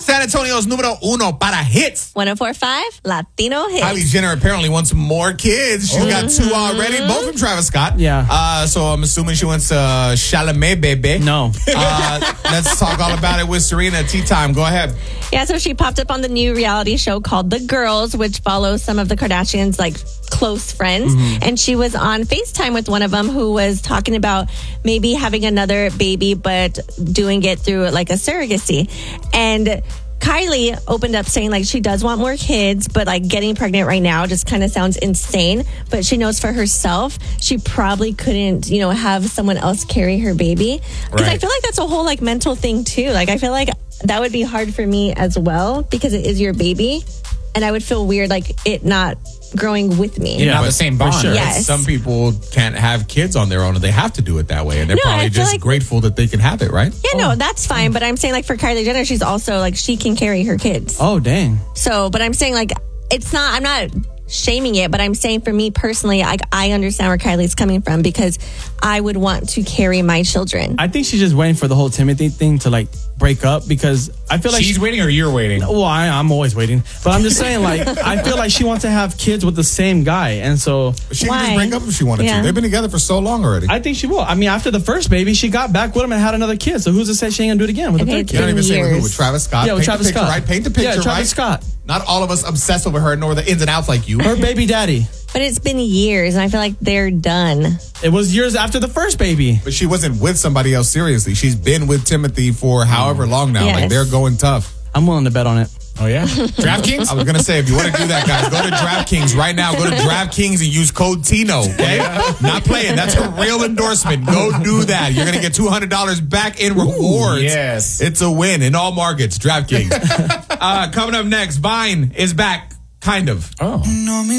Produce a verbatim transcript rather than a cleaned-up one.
San Antonio's número uno para hits. one oh four point five Latino Hits. Kylie Jenner apparently wants more kids. She's got two already, both from Travis Scott. Yeah. Uh, so I'm assuming she wants uh, Chalamet, baby. No. Uh, let's talk all about it with Serena. Tea time. Go ahead. Yeah, so she popped up on the new reality show called The Girls, which follows some of the Kardashians' like close friends. Mm-hmm. And she was on FaceTime with one of them who was talking about maybe having another baby, but doing it through like a surrogacy. And Kylie opened up saying like she does want more kids, but like getting pregnant right now just kind of sounds insane. But she knows for herself, she probably couldn't, you know, have someone else carry her baby. Because Right. I feel like that's a whole like mental thing too. Like I feel like that would be hard for me as well because it is your baby. And I would feel weird like it not growing with me. Yeah, but the same bond. Sure. Right? Yes. Some people can't have kids on their own, and they have to do it that way. And they're No, probably I feel just like- grateful that they can have it, right? Yeah, no, that's fine. But I'm saying like for Kylie Jenner, she's also like she can carry her kids. Oh, dang. So, but I'm saying like it's not, I'm not shaming it, but I'm saying for me personally, I, I understand where Kylie's coming from because I would want to carry my children. I think she's just waiting for the whole Timothy thing to like break up because I feel like She's she, waiting or you're waiting? well, I, I'm always waiting, but I'm just saying like I feel like she wants to have kids with the same guy, and so She can Why? just break up if she wanted Yeah. to. They've been together for so long already. I think she will. I mean, after the first baby, she got back with him and had another kid. So who's to say she ain't gonna do it again with Okay, the it's third You kid? don't even say with who? years. With Travis Scott? Yeah, with Paint Travis the picture, Scott. right? Paint the picture, Yeah, Travis right? Scott. Not all of us obsessed over her, nor the ins and outs like you. Her baby daddy. But it's been years and I feel like they're done. It was years after the first baby. But she wasn't with somebody else seriously. She's been with Timothy for however long now. Yes. Like, they're going tough. I'm willing to bet on it. Oh, yeah? DraftKings? I was going to say, if you want to do that, guys, go to DraftKings right now. Go to DraftKings and use code Tino, okay? Not playing. That's a real endorsement. Go do that. You're going to get two hundred dollars back in rewards. yes. It's a win in all markets. DraftKings. uh, coming up next, Vine is back, kind of. Oh.